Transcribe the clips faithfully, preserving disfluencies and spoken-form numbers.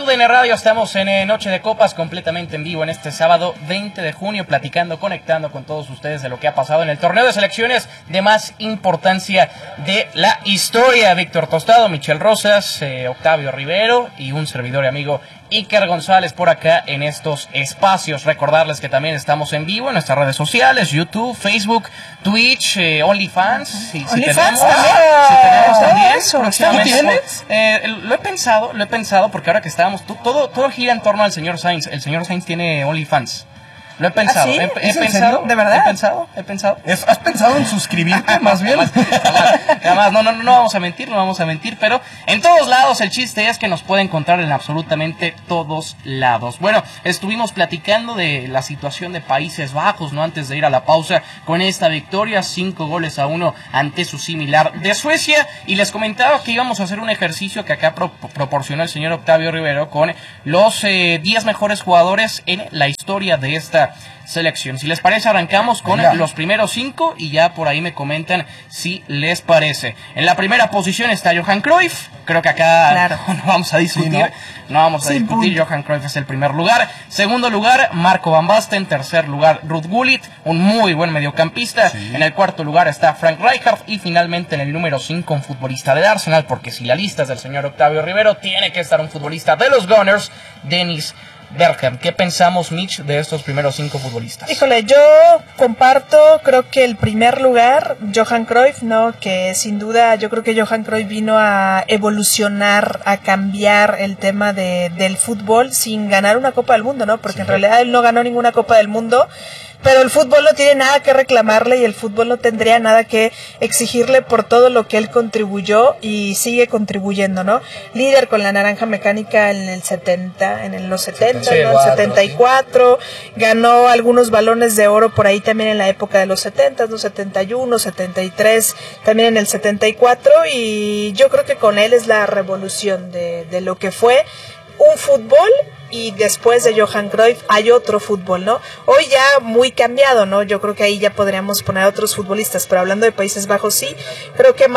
T U D N Radio, estamos en eh, Noche de Copas, completamente en vivo en este sábado veinte de junio, platicando, conectando con todos ustedes de lo que ha pasado en el torneo de selecciones de más importancia de la historia. Víctor Tostado, Michel Rosas, eh, Octavio Rivero y un servidor y amigo Iker González por acá en estos espacios. Recordarles que también estamos en vivo en nuestras redes sociales, YouTube, Facebook, Twitch, eh, OnlyFans. Si, si tenemos, si tenemos también. Eso, ¿lo tienes? Eh, lo he pensado, lo he pensado porque ahora que estábamos, todo, todo gira en torno al señor Sainz. El señor Sainz tiene OnlyFans. Lo he pensado, ¿Ah, sí? he, he pensado, ¿de verdad? He pensado, he pensado. ¿Has pensado en suscribirte más bien? Además, no, no, no vamos a mentir, no vamos a mentir, pero en todos lados el chiste es que nos puede encontrar en absolutamente todos lados. Bueno, estuvimos platicando de la situación de Países Bajos, ¿no? Antes de ir a la pausa con esta victoria, cinco goles a uno ante su similar de Suecia, y les comentaba que íbamos a hacer un ejercicio que acá pro, proporcionó el señor Octavio Rivero con los eh, diez mejores jugadores en la historia de esta selección. Si les parece, arrancamos con Venga. los primeros cinco y ya por ahí me comentan si les parece. En la primera posición está Johan Cruyff. Creo que acá claro. no vamos a discutir. Sí, ¿no? no vamos a sí, discutir. Punto. Johan Cruyff es el primer lugar. Segundo lugar, Marco Van Basten. Tercer lugar, Ruud Gullit, un muy buen mediocampista. Sí. En el cuarto lugar está Frank Rijkaard. Y finalmente en el número cinco, un futbolista del Arsenal, porque si la lista es del señor Octavio Rivero, tiene que estar un futbolista de los Gunners, Dennis Bergkamp. ¿Qué pensamos, Mitch, de estos primeros cinco futbolistas? Híjole, yo comparto, creo que el primer lugar, Johan Cruyff, ¿no? Que sin duda yo creo que Johan Cruyff vino a evolucionar, a cambiar el tema de, del fútbol sin ganar una Copa del Mundo, ¿no? Porque sí. en realidad él no ganó ninguna Copa del Mundo, pero el fútbol no tiene nada que reclamarle y el fútbol no tendría nada que exigirle por todo lo que él contribuyó y sigue contribuyendo, ¿no? Líder con la naranja mecánica en el setenta, en los setenta, sí, ¿no? El setenta y cuatro, sí. Ganó algunos balones de oro por ahí también en la época de los setenta, ¿no? setenta y uno, setenta y tres, también en el setenta y cuatro, y yo creo que con él es la revolución de, de lo que fue un fútbol. Y después de Johan Cruyff hay otro fútbol, ¿no? Hoy ya muy cambiado, ¿no? Yo creo que ahí ya podríamos poner a otros futbolistas, pero hablando de Países Bajos, sí. Creo que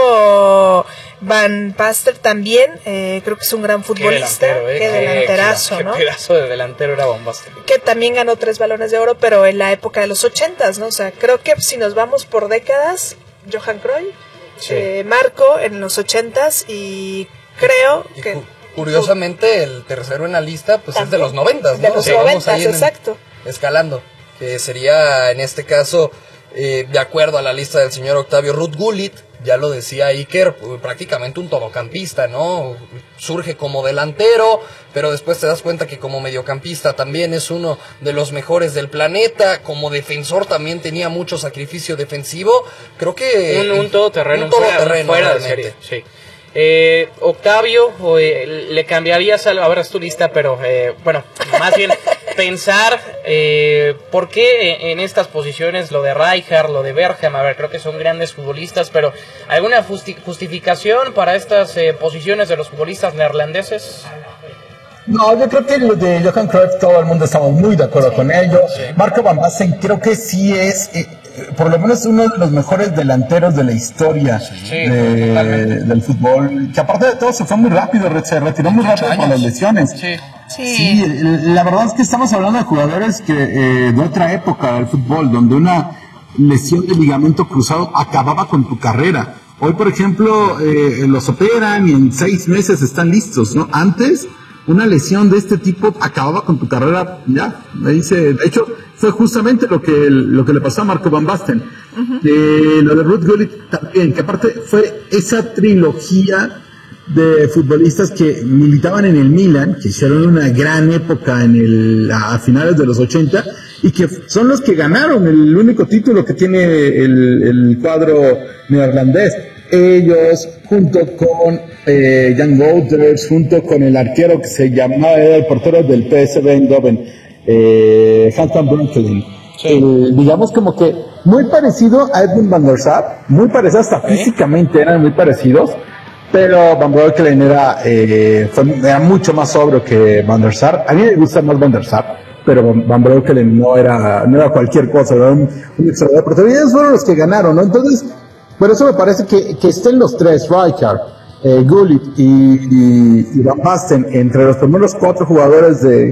Marco Van Basten también, eh, creo que es un gran futbolista. Qué, delantero, eh, qué delanterazo, qué, ¿no? Qué pedazo de delantero era Van Basten. Que también ganó tres balones de oro, pero en la época de los ochentas, ¿no? O sea, creo que si nos vamos por décadas, Johan Cruyff, sí. eh, Marco en los ochentas y creo y, y que... Curiosamente, el tercero en la lista pues es de los noventas, ¿no? De los noventas, exacto. Escalando, que sería en este caso, eh, de acuerdo a la lista del señor Octavio, Ruud Gullit, ya lo decía Iker, prácticamente un todocampista, ¿no? Surge como delantero, pero después te das cuenta que como mediocampista también es uno de los mejores del planeta, como defensor también tenía mucho sacrificio defensivo, creo que... Un, un todoterreno, un todoterreno fuera, fuera de serie, sí. Eh, Octavio, eh, le cambiarías a, a ver, es tu lista, pero eh, bueno, más bien pensar eh, por qué en estas posiciones lo de Rijkaard, lo de Bergkamp, a ver, creo que son grandes futbolistas, pero ¿alguna justi- justificación para estas eh, posiciones de los futbolistas neerlandeses? No, yo creo que lo de Johan Cruyff todo el mundo estamos muy de acuerdo con ello. Sí. Marco Van Basten creo que sí es, eh, por lo menos uno de los mejores delanteros de la historia sí, de, del fútbol, que aparte de todo se fue muy rápido, se retiró muy rápido por las lesiones. Sí. Sí. sí, la verdad es que estamos hablando de jugadores que eh, de otra época del fútbol, donde una lesión de ligamento cruzado acababa con tu carrera. Hoy, por ejemplo, eh, los operan y en seis meses están listos, ¿no? Antes, una lesión de este tipo acababa con tu carrera, ya, me dice, de hecho, fue justamente lo que, lo que le pasó a Marco Van Basten. Uh-huh. Eh, lo de Ruud Gullit también, que aparte fue esa trilogía de futbolistas que militaban en el Milan, que hicieron una gran época en el, a finales de los ochenta, y que son los que ganaron el único título que tiene el, el cuadro neerlandés. Ellos, junto con eh, Jan Wouters, junto con el arquero que se llamaba, era el portero del P S V Eindhoven, eh, Hans van Breukelen. Sí. Eh, digamos como que muy parecido a Edwin van der Sar, muy parecido, hasta ¿Eh? físicamente eran muy parecidos, pero Van Breukelen era, eh, fue, era mucho más sobrio que Van der Sar. A mí me gusta más Van der Sar, pero Van Breukelen no era, no era cualquier cosa, era un, un extraordinario, pero ellos fueron los que ganaron, ¿no? Entonces, por eso me parece que, que estén los tres, Rijkaard, eh, Gullit y, y, y Van Basten entre los primeros cuatro jugadores de,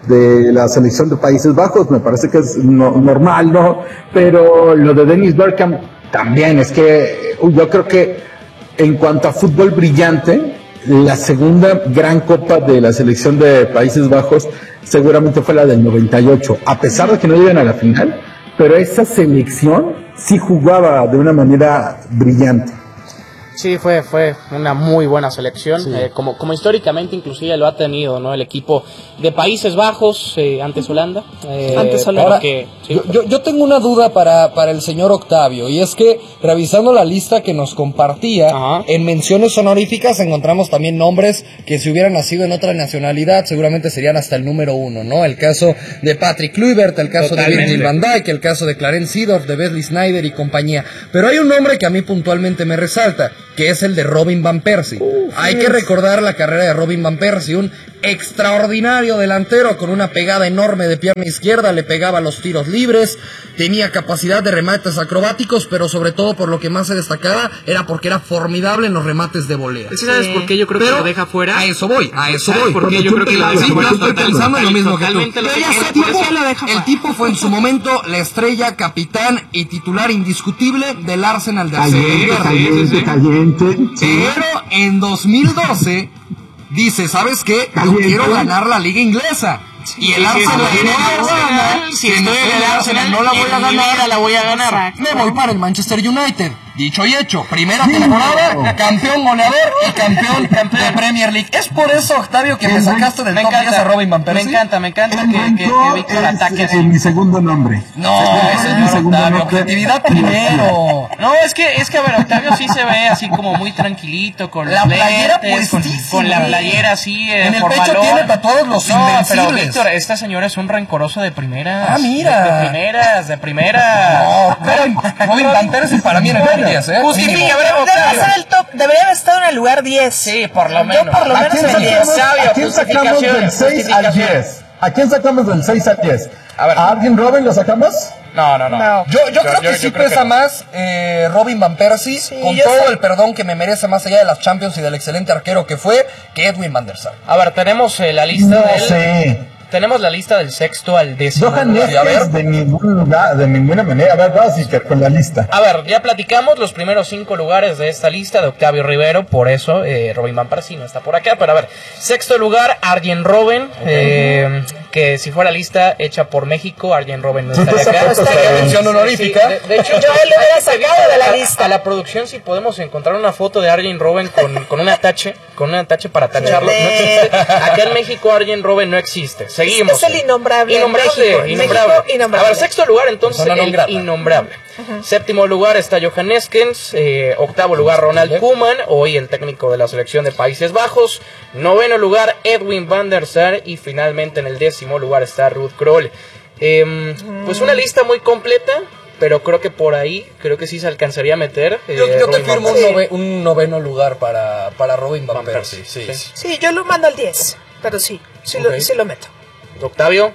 de la selección de Países Bajos, me parece que es no, normal, ¿no? Pero lo de Dennis Bergkamp también, es que uh, yo creo que en cuanto a fútbol brillante, la segunda gran copa de la selección de Países Bajos seguramente fue la del noventa y ocho, a pesar de que no llegan a la final, pero esa selección sí jugaba de una manera brillante. Sí, fue fue una muy buena selección, sí. eh, como como históricamente inclusive lo ha tenido, ¿no? El equipo de Países Bajos eh, antes Holanda. Eh, antes Holanda. Ahora, que, sí, yo, yo, yo tengo una duda para, para el señor Octavio, y es que revisando la lista que nos compartía, Ajá. en menciones honoríficas encontramos también nombres que si hubieran nacido en otra nacionalidad seguramente serían hasta el número uno, ¿no? El caso de Patrick Kluivert, el caso Totalmente. de Virgil van Dijk, el caso de Clarence Seedorf, de Wesley Sneijder y compañía. Pero hay un nombre que a mí puntualmente me resalta, que es el de Robin van Persie. Uf, Hay yes. que recordar la carrera de Robin van Persie, un extraordinario delantero con una pegada enorme de pierna izquierda, le pegaba los tiros libres, tenía capacidad de remates acrobáticos, pero sobre todo por lo que más se destacaba era porque era formidable en los remates de volea. ¿Sabes sí. por qué yo creo pero que lo deja fuera? A eso voy, a eso voy. Porque yo creo que lo sí, yo estoy pensando en lo mismo que tú. Lo el, tipo, el tipo fue en su momento la estrella, capitán y titular indiscutible del Arsenal de Caliente, caliente, caliente. Pero en dos mil doce dice, ¿sabes qué? Yo quiero ganar la liga inglesa. Y el Arsenal no la voy a ganar. Si estoy en el Arsenal no la voy a ganar, la voy a ganar. Me voy para el Manchester United. Dicho y hecho, primera temporada, campeón goleador y campeón, campeón de Premier League. Es por eso, Octavio, que me sacaste del top diez a Robin van Persie. Me encanta, me encanta que, que, que Víctor ataque así. Mi segundo nombre. No, ese es mi segundo nombre. Objetividad primero. No, es que, es que a ver, Octavio sí se ve así como muy tranquilito, con la playera lentes, con, con la playera así, eh, en el pecho tiene para todos los no, invencibles. Pero Víctor, esta señora es un rencoroso de primeras. Ah, mira. De, de primeras, de primeras. No, pero Robin van Persie para mí en el top diez, ¿eh? Justifica, debe ser el top, debería haber estado en el lugar diez. Sí, por lo menos. Yo por lo menos en el diez. ¿A quién sacamos del seis al diez? ¿A quién sacamos del seis al diez? A ver. ¿A Arjen Robben lo sacamos? No, no, no. no. Yo, yo, yo creo yo, que yo sí creo pesa que no. más eh, Robin van Persie, sí, con todo sé. el perdón que me merece más allá de las Champions y del excelente arquero que fue, que Edwin van der Sar. A ver, tenemos eh, la lista no del... sé. Tenemos la lista del sexto al décimo. Johan Neeskens de ningún lugar, de ninguna manera. A ver, vas con la lista. A ver, ya platicamos los primeros cinco lugares de esta lista de Octavio Rivero, por eso eh, Robin van Persie no está por acá. Pero a ver, sexto lugar, Arjen Robben, okay. eh, que si fuera lista hecha por México, Arjen Robben no estaría acá. No estaría mención honorífica. Sí, de, de hecho, yo él lo hubiera sacado de la lista. A la producción, si podemos encontrar una foto de Arjen Robben con, con un atache, con un atache para tacharlo. No existe. Acá en México Arjen Robben no existe. Seguimos. Es el innombrable. Innombrable, México. innombrable. México, innombrable. A ver, sexto lugar entonces el grata. innombrable. Uh-huh. Séptimo lugar está Johan Neeskens. Eh, octavo lugar Ronald Koeman, hoy el técnico de la selección de Países Bajos. Noveno lugar Edwin van der Sar. Y finalmente en el décimo lugar está Ruud Krol. Eh, mm. Pues una lista muy completa. Pero creo que por ahí, creo que sí se alcanzaría a meter. Eh, yo yo te firmo un, nove, un noveno lugar para, para Robin van, van Persie. Sí. Sí. sí, yo lo mando al diez. Pero sí, sí, okay. lo, sí lo meto. Octavio.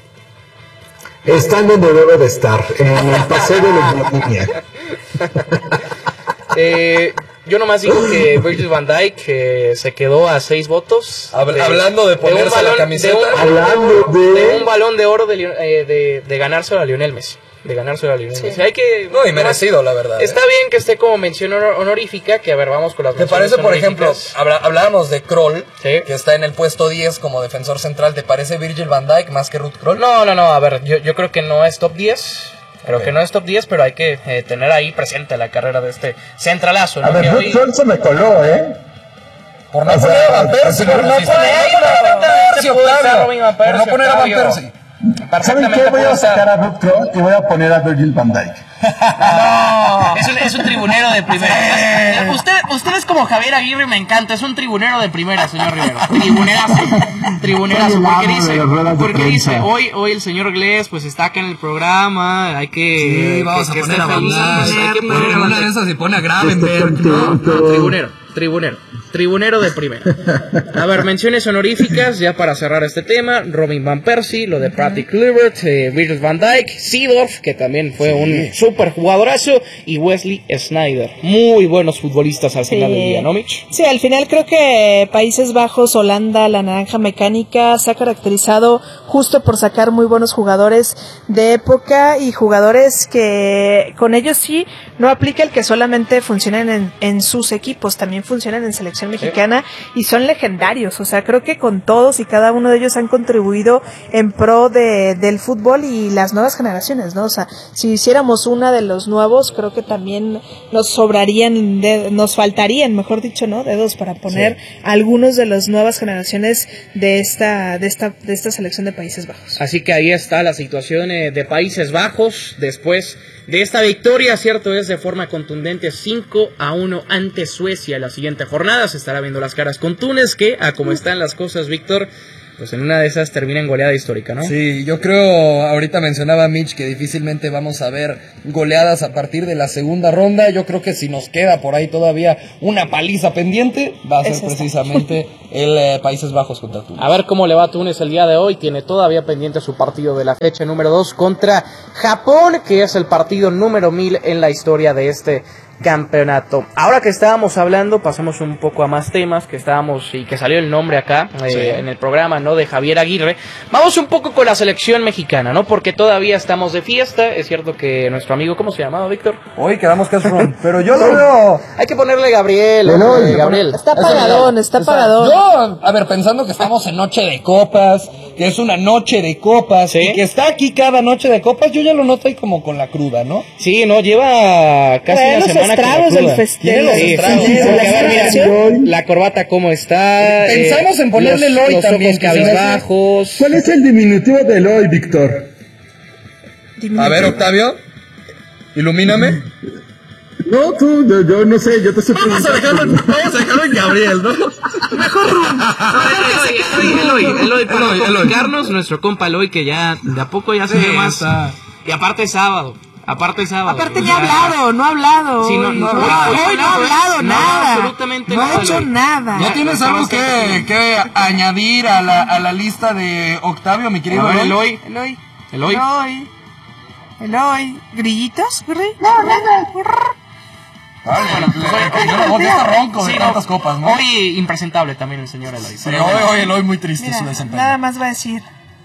Está en donde debe de estar, en el paseo de la línea. eh, yo nomás digo que Virgil van Dijk eh, se quedó a seis votos. Habl- de, hablando de ponerse de balón, la camiseta. De un, hablando de... de un balón de oro de, eh, de, de ganárselo a Lionel Messi. De ganárselo a Lionel Messi. Sí. Hay que, no, y merecido, la verdad. Está eh. bien que esté como mención honorífica, que a ver, vamos con las ¿Te parece, por ejemplo, habla, hablábamos de Krol, ¿sí? que está en el puesto diez como defensor central, ¿te parece Virgil van Dijk más que Ruud Krol? No, no, no, a ver, yo, yo creo que no es top diez. Creo okay. que no es top diez, pero hay que eh, tener ahí presente la carrera de este centralazo, ¿no? A ver, Ruud Krol se me coló, ¿eh? Por no poner a Van Persie, por no poner a Van Persie. ¿Saben qué? Voy a sacar a Ruud Krol y voy a poner a Virgil van Dijk. No, es un, es un tribunero de primera. Usted, ustedes como Javier Aguirre me encanta, es un tribunero de primera, señor Rivero. Tribunerazo. Tribunerazo. Porque dice, porque dice hoy, hoy el señor Glés pues está acá en el programa, hay que... Sí, vamos que, a poner a Van Dijk, hay que poner a una de esas y pone a Gravenberg. No, no, tribunero, tribunero. tribunero de primera. A ver, menciones honoríficas, ya para cerrar este tema, Robin Van Persie, lo de Patty Kluivert, eh, Virgil van Dijk, Seedorf, que también fue sí. un súper jugadorazo, y Wesley Sneijder. Muy buenos futbolistas al sí. final del día, ¿no, Mitch? Sí, al final creo que Países Bajos, Holanda, la naranja mecánica, se ha caracterizado justo por sacar muy buenos jugadores de época y jugadores que con ellos sí no aplica el que solamente funcionan en, en sus equipos, también funcionan en selección mexicana sí. y son legendarios, o sea, creo que con todos y cada uno de ellos han contribuido en pro de, del fútbol y las nuevas generaciones, ¿no? O sea, si hiciéramos una de los nuevos, creo que también nos sobrarían, de, nos faltarían, mejor dicho, ¿no? Dedos para poner sí. algunos de las nuevas generaciones de esta, de esta, de esta selección de Países Bajos. Así que ahí está la situación eh, de Países Bajos después de esta victoria, cierto es, de forma contundente cinco a uno ante Suecia. La siguiente jornada se estará viendo las caras con Túnez, que a como están las cosas, Víctor, pues en una de esas termina en goleada histórica, ¿no? Sí, yo creo, ahorita mencionaba Mitch que difícilmente vamos a ver goleadas a partir de la segunda ronda. Yo creo que si nos queda por ahí todavía una paliza pendiente, va a ser es precisamente el eh, Países Bajos contra Túnez. A ver cómo le va a Túnez el día de hoy. Tiene todavía pendiente su partido de la fecha número dos contra Japón, que es el partido número mil en la historia de este campeonato. Ahora que estábamos hablando, pasamos un poco a más temas, que estábamos y que salió el nombre acá eh, sí. en el programa, ¿no? De Javier Aguirre. Vamos un poco con la selección mexicana, ¿no? Porque todavía estamos de fiesta. Es cierto que nuestro amigo, ¿cómo se llamaba, Víctor? Hoy quedamos que es Ron, pero yo lo veo. Hay que ponerle Gabriel. No, no, eh, Gabriel. Está apagadón, está apagadón. Yo, a ver, pensando que estamos en noche de copas, que es una noche de copas, ¿sí? Y que está aquí cada noche de copas, yo ya lo noto ahí como con la cruda, ¿no? Sí, no, lleva casi bueno, una semana estragos del festejo. Sí, sí, la corbata cómo está. Pensamos eh, en ponerle el hoy también. Cabizbajos. ¿Cuál es el diminutivo del hoy, Víctor? A ver, Octavio, ilumíname. No, tú, yo, yo no sé, yo te estoy vamos a dejarlo, vamos a dejarlo en Gabriel, ¿no? Mejor Rum. Eloy, Eloy, Eloy, para complicarnos, nuestro compa Eloy, que ya de a poco ya se ve más. Y aparte sábado. Aparte sábado. Aparte ni ha hablado, no ha hablado. Sí, no, no, no, no, hoy no ha hablado no, nada. Absolutamente no nada. ha hecho nada. ¿Ya tienes algo que, que añadir a la, a la lista de Octavio, mi querido Eloy? Eloy. Eloy. Eloy. Eloy. ¿Grillitos? No, nada. Ay, bueno, pues, yo no, ya está ronco de sí, tantas no, copas, ¿no? Hoy impresentable también el señor Eloy. Sí, hoy, hoy Eloy muy triste. Mira, su desempeño. Nada más va a decir.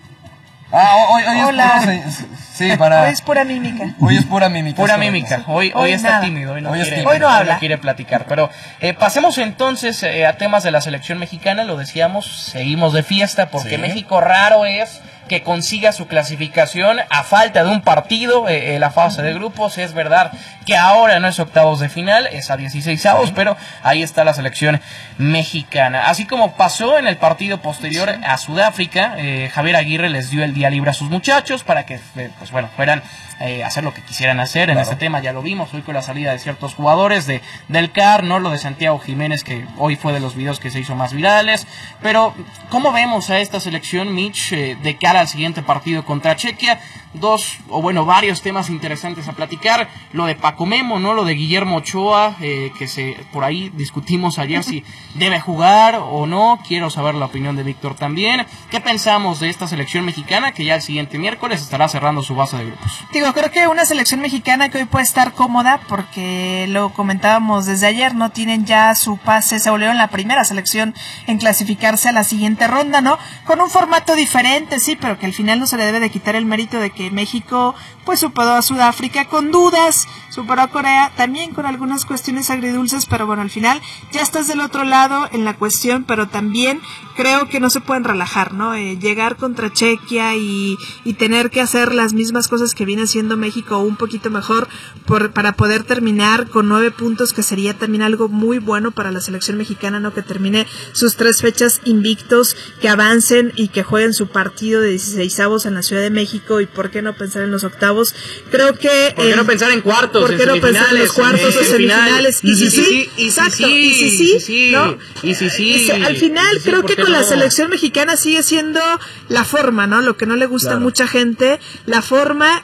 Ah, hoy, hoy Hola. Es, sí, para... Hoy es pura mímica. Hoy es pura mímica. Pura mímica. Hoy, hoy, hoy está nada. tímido. Hoy no, hoy quiere, tímido. Hoy no habla. Hoy no quiere platicar. Pero eh, pasemos entonces eh, a temas de la selección mexicana. Lo decíamos, seguimos de fiesta porque sí. México raro es que consiga su clasificación a falta de un partido en eh, la fase de grupos. Es verdad que ahora no es octavos de final, es a dieciseisavos, pero ahí está la selección mexicana. Así como pasó en el partido posterior a Sudáfrica, eh, Javier Aguirre les dio el día libre a sus muchachos para que eh, pues bueno fueran eh, hacer lo que quisieran hacer. Claro. En este tema ya lo vimos hoy con la salida de ciertos jugadores de del C A R, no lo de Santiago Jiménez, que hoy fue de los videos que se hizo más virales. Pero ¿cómo vemos a esta selección, Mitch, eh, de cara al siguiente partido contra Chequia? Dos, o bueno, varios temas interesantes a platicar. Lo de Paco Memo, ¿no? Lo de Guillermo Ochoa, eh, que se por ahí discutimos ayer si debe jugar o no. Quiero saber la opinión de Víctor también. ¿Qué pensamos de esta selección mexicana que ya el siguiente miércoles estará cerrando su base de grupos? Digo, creo que una selección mexicana que hoy puede estar cómoda porque lo comentábamos desde ayer, no tienen ya su pase, se volvieron la primera selección en clasificarse a la siguiente ronda, ¿no? Con un formato diferente, sí, pero que al final no se le debe de quitar el mérito de que México pues superó a Sudáfrica con dudas, superó a Corea también con algunas cuestiones agridulces, pero bueno, al final ya estás del otro lado en la cuestión, pero también creo que no se pueden relajar, ¿no? Eh, llegar contra Chequia y, y tener que hacer las mismas cosas que viene haciendo México un poquito mejor por, para poder terminar con nueve puntos, que sería también algo muy bueno para la selección mexicana, ¿no? Que termine sus tres fechas invictos, que avancen y que jueguen su partido de dieciseisavos en la Ciudad de México, y por qué no pensar en los octavos. Creo que... ¿Por qué eh, no pensar en cuartos? ¿Por qué no pensar en los cuartos o semifinales? Y si sí, exacto, y si sí, ¿no? Y si sí. Al final creo que con la selección mexicana sigue siendo la forma, ¿no? Lo que no le gusta a mucha gente, la forma y el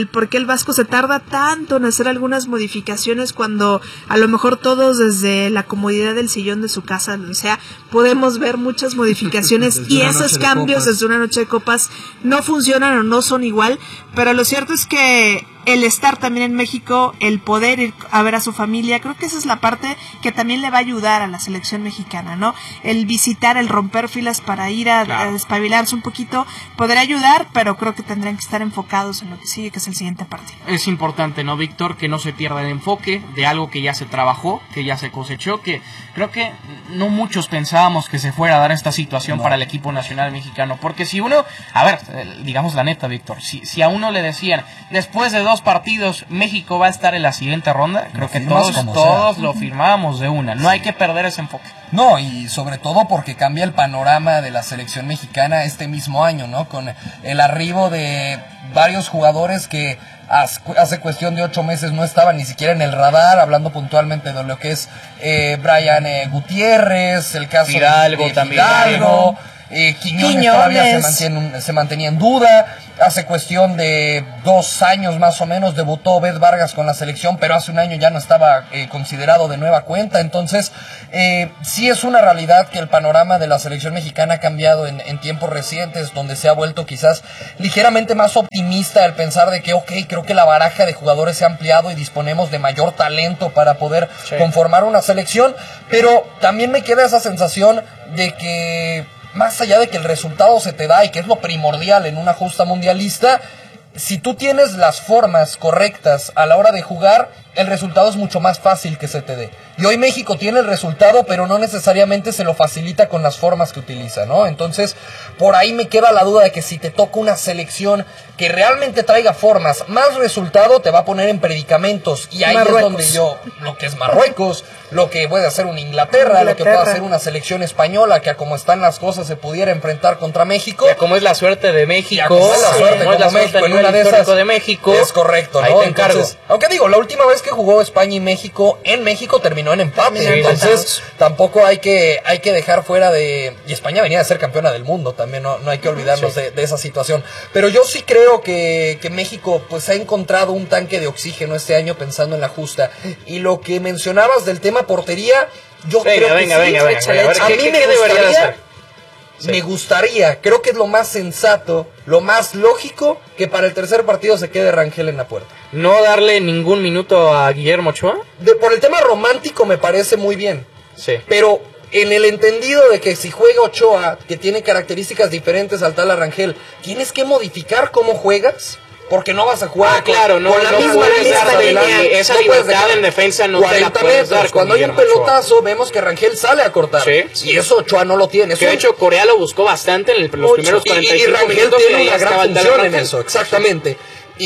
el por qué el Vasco se tarda tanto en hacer algunas modificaciones cuando a lo mejor todos desde la comodidad del sillón de su casa, o sea, podemos ver muchas modificaciones y esos cambios desde una noche de copas no funcionan o no son igual, pero lo cierto es que el estar también en México, el poder ir a ver a su familia, creo que esa es la parte que también le va a ayudar a la selección mexicana, ¿no? El visitar, el romper filas para ir a, claro. a despabilarse un poquito, podrá ayudar, pero creo que tendrán que estar enfocados en lo que sigue, que es el siguiente partido. Es importante, ¿no, Víctor? Que no se pierda el enfoque de algo que ya se trabajó, que ya se cosechó, que creo que no muchos pensábamos que se fuera a dar esta situación no. para el equipo nacional mexicano, porque si uno, a ver, digamos la neta, Víctor, si, si a uno le decían, después de dos partidos, México va a estar en la siguiente ronda, creo que todos, todos lo firmábamos de una, no hay que perder ese enfoque. No, y sobre todo porque cambia el panorama de la selección mexicana este mismo año, ¿no? Con el arribo de varios jugadores que hace cuestión de ocho meses no estaban ni siquiera en el radar, hablando puntualmente de lo que es eh, Brian eh, Gutiérrez, el caso Fidalgo, de, de también Fidalgo, eh, Quiñones, Quiñones todavía se mantiene, se mantenía en duda. Hace cuestión de dos años más o menos debutó Beth Vargas con la selección, pero hace un año ya no estaba eh, considerado de nueva cuenta. Entonces, eh, sí es una realidad que el panorama de la selección mexicana ha cambiado en, en tiempos recientes, donde se ha vuelto quizás ligeramente más optimista el pensar de que, ok, creo que la baraja de jugadores se ha ampliado y disponemos de mayor talento para poder sí. conformar una selección, pero también me queda esa sensación de que más allá de que el resultado se te da y que es lo primordial en una justa mundialista, si tú tienes las formas correctas a la hora de jugar, el resultado es mucho más fácil que se te dé. Y hoy México tiene el resultado, pero no necesariamente se lo facilita con las formas que utiliza, ¿no? Entonces, por ahí me queda la duda de que si te toca una selección que realmente traiga formas, más resultado te va a poner en predicamentos. Y ahí Marruecos. Es donde yo, lo que es Marruecos, lo que puede hacer una Inglaterra, Inglaterra, lo que puede hacer una selección española, que a como están las cosas se pudiera enfrentar contra México. Ya como es la suerte de México. Ya como es la suerte sí, como es la México suerte en una de esas. De México. Es correcto, ¿no? Ahí te encargo. Entonces, aunque digo, la última vez que jugó España y México, en México terminó en empate. Sí, entonces, tampoco hay que, hay que dejar fuera de... Y España venía de ser campeona del mundo también, no, no hay que olvidarnos sí. de, de esa situación. Pero yo sí creo que, que México pues ha encontrado un tanque de oxígeno este año pensando en la justa. Y lo que mencionabas del tema portería, yo venga, creo venga, que venga, sí. venga, venga, a ver, a ¿qué, mí qué, me qué debería de hacer? Sí. Me gustaría, creo que es lo más sensato, lo más lógico, que para el tercer partido se quede Rangel en la puerta. ¿No darle ningún minuto a Guillermo Ochoa? De, por el tema romántico me parece muy bien. Sí. Pero en el entendido de que si juega Ochoa, que tiene características diferentes al tal Rangel, tienes que modificar cómo juegas. Porque no vas a jugar ah, claro, con, no, con la no misma puedes lista dar de la, esa no libertad en defensa no te la puedes dar. Cuando hay un pelotazo, vemos que Rangel sale a cortar. Sí, sí. Y eso Ochoa no lo tiene. Que de hecho Corea lo buscó bastante en el, los primeros cuarenta y cinco y, y Rangel minutos. Tiene una gran función en eso, exactamente.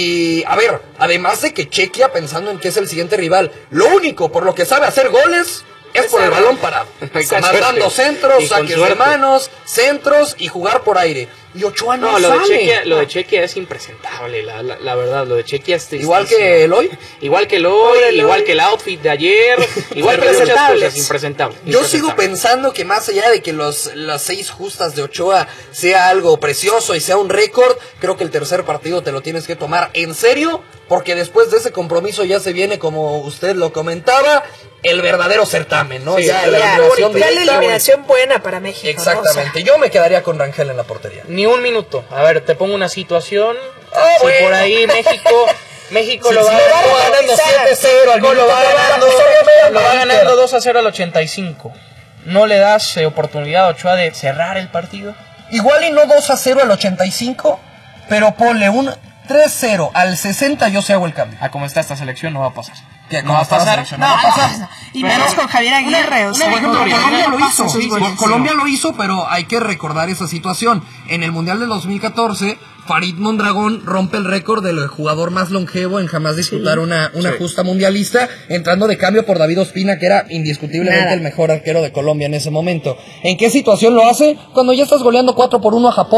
Y a ver, además de que Chequia, pensando en que es el siguiente rival, lo único por lo que sabe hacer goles es por el balón parado. Mandando centros, saques de manos, centros y jugar por aire. Y Ochoa no, no lo sale. de Chequia, lo de Chequia es impresentable, la, la, la verdad, lo de Chequia es igual que el hoy, igual que el hoy, igual que el outfit de ayer, igual que muchas cosas, impresentable. Yo sigo pensando que más allá de que los las seis justas de Ochoa sea algo precioso y sea un récord, creo que el tercer partido te lo tienes que tomar en serio, porque después de ese compromiso ya se viene, como usted lo comentaba, el verdadero certamen, ¿no? Sí, ya, ya, la eliminación ya la eliminación buena para México. Exactamente, ¿no? O sea, yo me quedaría con Rangel en la portería. Ni un minuto. A ver, te pongo una situación. Oh, si bueno. por ahí México México sí, lo, sí, va, lo va ganando siete cero, lo va ganando, lo va ganando dos a cero al ochenta y cinco. ¿No le das eh, oportunidad a Ochoa de cerrar el partido? Igual y no dos a cero al ochenta y cinco, pero ponle un tres cero al sesenta, yo se hago el cambio. A como está esta selección no va a pasar. ¿Qué, no va a pasar, no, no va a pasar. No, y menos con Javier Aguirre. O sea, por ejemplo, Colombia lo hizo. Sí, Colombia lo hizo, pero hay que recordar esa situación. En el Mundial del dos mil catorce, Farid Mondragón rompe el récord del jugador más longevo en jamás disputar sí, una, una sí. justa mundialista, entrando de cambio por David Ospina, que era indiscutiblemente Nada. el mejor arquero de Colombia en ese momento. ¿En qué situación lo hace? Cuando ya estás goleando cuatro por uno a Japón.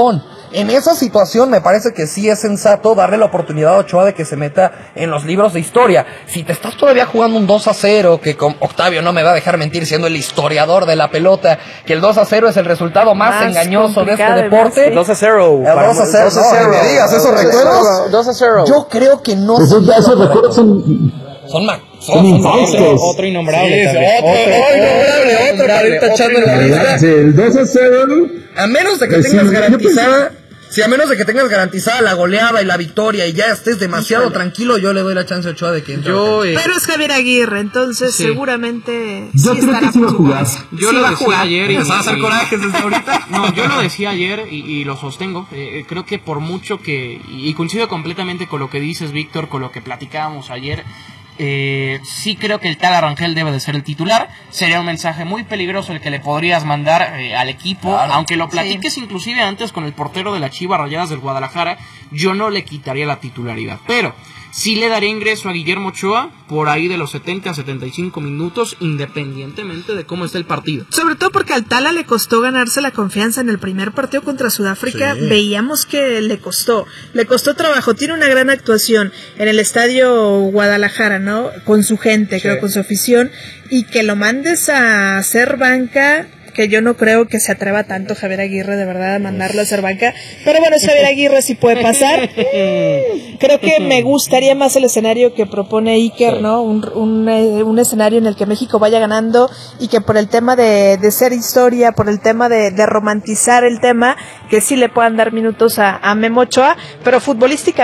En esa situación me parece que sí es sensato darle la oportunidad a Ochoa de que se meta en los libros de historia. Si te estás todavía jugando un dos a cero, que con Octavio no me va a dejar mentir siendo el historiador de la pelota, que el dos a cero es el resultado más, más engañoso de este deporte. Sí. dos a cero. El dos a cero. dos a cero. No, me digas esos recuerdos. dos a cero. Yo creo que no esos, esos recuerdos son... Son más. Son infaustios. Otro innombrable. Sí, otro, otro, otro innombrable, otro para ir tachando la lista. Sí, el dos a cero. A menos de que pues tengas sí, garantizada, si a menos de que tengas garantizada la goleada y la victoria y ya estés demasiado Híjole. tranquilo, yo le doy la chance a Ochoa de que entre. Yo, eh, Pero es Javier Aguirre, entonces sí. seguramente. Yo sí creo que sí va a jugar. Yo sí lo va decía jugar. ayer. ¿Te vas a hacer corajes desde ahorita? No, yo lo decía ayer y, y lo sostengo. Eh, creo que por mucho que. Y coincido completamente con lo que dices, Víctor, con lo que platicábamos ayer. Eh, sí creo que el Tala Rangel debe de ser el titular. Sería un mensaje muy peligroso el que le podrías mandar eh, al equipo, claro. Aunque lo platiques sí. inclusive antes con el portero de la Chivas Rayadas del Guadalajara. Yo no le quitaría la titularidad, pero sí le daría ingreso a Guillermo Ochoa por ahí de los setenta a setenta y cinco minutos, independientemente de cómo esté el partido. Sobre todo porque al Tala le costó ganarse la confianza en el primer partido contra Sudáfrica. Sí. Veíamos que le costó, le costó trabajo. Tiene una gran actuación en el estadio Guadalajara, ¿no? Con su gente, sí. creo, con su afición, y que lo mandes a hacer banca, que yo no creo que se atreva tanto Javier Aguirre, de verdad, a mandarlo a hacer banca. Pero bueno, es Javier Aguirre, sí puede pasar. Creo que me gustaría más el escenario que propone Iker, sí. ¿no? Un, un, un escenario en el que México vaya ganando y que por el tema de, de ser historia, por el tema de, de romantizar el tema, que sí le puedan dar minutos a, a Memo Ochoa, pero futbolística